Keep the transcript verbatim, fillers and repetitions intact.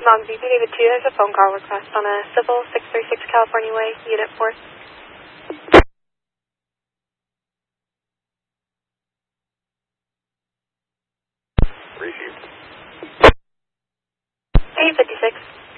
Longview, David two, there's a phone call request on a Civil six three six California Way, Unit four. Received. eight fifty-six.